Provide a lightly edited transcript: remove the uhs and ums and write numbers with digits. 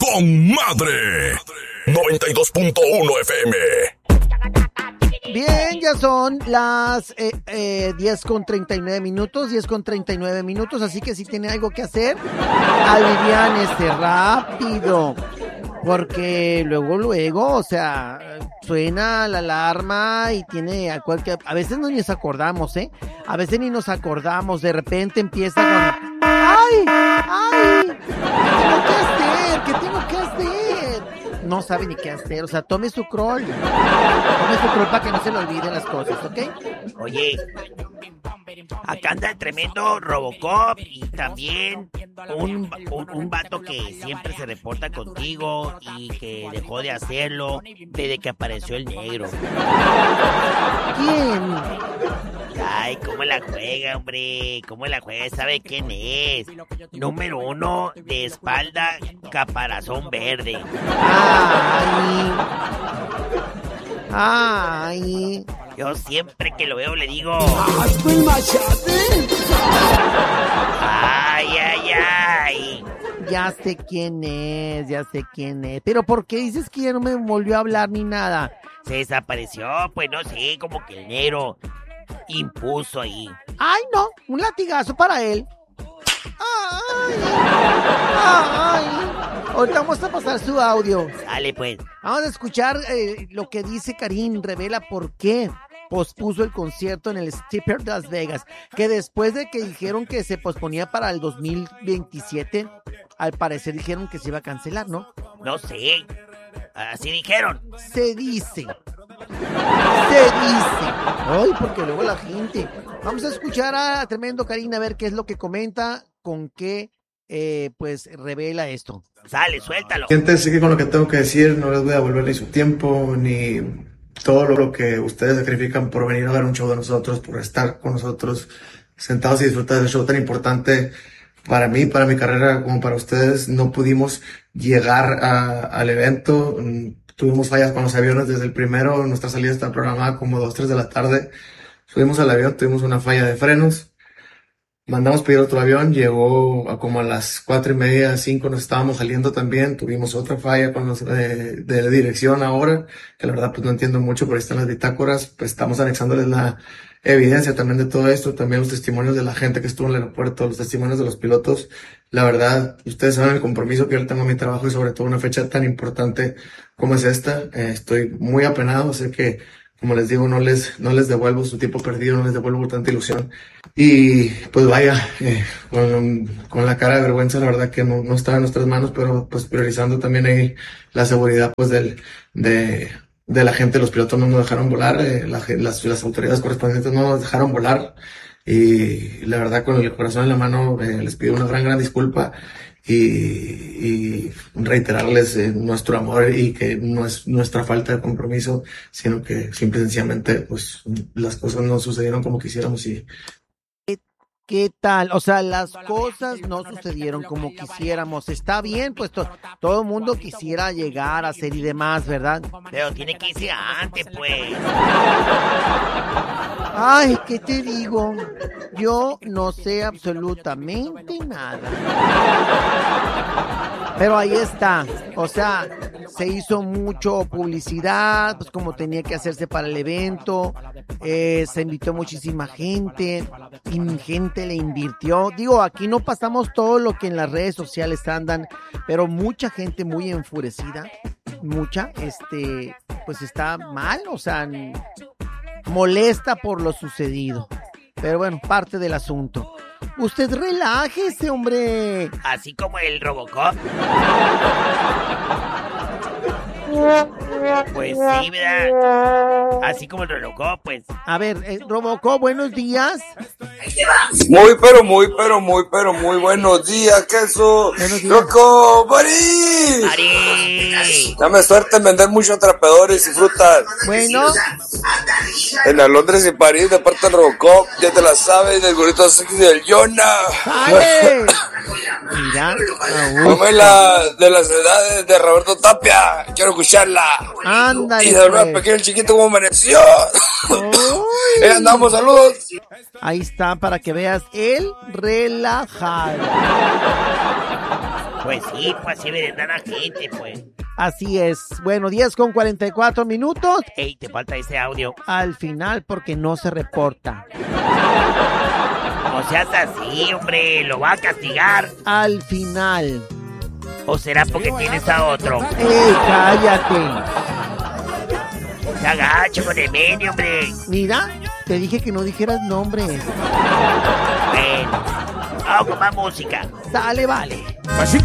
con madre. 92.1 FM. Bien, ya son las 10:39, 10:39, así que si tiene algo que hacer, aliviánese rápido, porque luego, o sea, suena la alarma y tiene a veces no nos acordamos, a veces ni nos acordamos, de repente empieza con, ¡ay! ¿Qué tengo que hacer? No sabe ni qué hacer, o sea, tome su crawl para que no se le olviden las cosas, ¿ok? Oye, acá anda el tremendo Robocop y también un vato que siempre se reporta contigo y que dejó de hacerlo desde que apareció el negro. ¿Quién? Ay, ¿cómo la juega, hombre? ¿Cómo la juega? ¿Sabe quién es? Número 1 de espalda, caparazón verde. Ay. Yo siempre que lo veo le digo... ¡Hazme el machete! ¡Ay! Ya sé quién es. Pero ¿por qué dices que ya no me volvió a hablar ni nada? Se desapareció, pues no sé, como que el negro impuso ahí. ¡Ay, no! Un latigazo para él. ¡Ay! Ahorita vamos a pasar su audio. Dale, pues. Vamos a escuchar lo que dice Karim. Revela por qué pospuso el concierto en el Stripper de Las Vegas. Que después de que dijeron que se posponía para el 2027, al parecer dijeron que se iba a cancelar, ¿no? No sé. Así dijeron. Se dice. Ay, porque luego la gente. Vamos a escuchar a tremendo Karim a ver qué es lo que comenta, con qué pues revela esto. Sale, suéltalo. Gente, sé que con lo que tengo que decir no les voy a devolver ni su tiempo, ni todo lo que ustedes sacrifican por venir a ver un show de nosotros, por estar con nosotros sentados y disfrutar del show tan importante para mí, para mi carrera, como para ustedes. No pudimos llegar al evento. Tuvimos fallas con los aviones desde el primero. Nuestra salida está programada como 2, 3 de la tarde. Subimos al avión, tuvimos una falla de frenos. Mandamos pedir otro avión, llegó a como a las 4:30, 5 nos estábamos saliendo también. Tuvimos otra falla con los de la dirección ahora, que la verdad pues no entiendo mucho, pero ahí están las bitácoras. Pues estamos anexándoles la evidencia también de todo esto, también los testimonios de la gente que estuvo en el aeropuerto, los testimonios de los pilotos. La verdad, ustedes saben el compromiso que yo tengo a mi trabajo y sobre todo una fecha tan importante como es esta. Estoy muy apenado, sé que, como les digo, no les devuelvo su tiempo perdido, no les devuelvo tanta ilusión. Y pues vaya, con la cara de vergüenza, la verdad que no estaba en nuestras manos, pero pues priorizando también ahí la seguridad pues de la gente. Los pilotos no nos dejaron volar, las autoridades correspondientes no nos dejaron volar. Y la verdad, con el corazón en la mano, les pido una gran disculpa y reiterarles nuestro amor, y que no es nuestra falta de compromiso, sino que simple y sencillamente pues las cosas no sucedieron como quisiéramos. Y ¿qué tal? O sea, las cosas no sucedieron como quisiéramos. Está bien, pues todo el mundo quisiera llegar a hacer y demás, ¿verdad? Pero tiene que irse antes, pues. Ay, ¿qué te digo? Yo no sé absolutamente nada. Pero ahí está, o sea, se hizo mucho publicidad, pues como tenía que hacerse para el evento, se invitó muchísima gente, y mi gente le invirtió. Digo, aquí no pasamos todo lo que en las redes sociales andan, pero mucha gente muy enfurecida, pues está mal, o sea, molesta por lo sucedido. Pero bueno, parte del asunto. Usted relájese, hombre. Así como el Robocop. Pues sí, ¿verdad? Así como el Robocop, pues. A ver, Robocop, buenos días. Muy buenos días, queso. Buenos días. Loco, Mari. Dame suerte en vender muchos atrapadores y frutas. Bueno. En la Londres y París, de parte del Robocop, ya te la sabes, del gorrito sexy del Jonah. ¡Sale! Mira. Póngala de las edades de Roberto Tapia. Quiero escucharla. Ándale. Y de verdad, pequeño chiquito, como amaneció. Andamos, saludos. Ahí está, para que veas el relajado. Pues sí, pues así vendrá la gente, pues. Así es. Bueno, 10:44. Ey, te falta ese audio. Al final, porque no se reporta. No seas así, hombre, lo va a castigar. Al final. ¿O será porque tienes a otro? ¡Ey, cállate! Se agacho con el medio, hombre. Mira, te dije que no dijeras nombres. Bueno, vamos con más música. Dale, vale.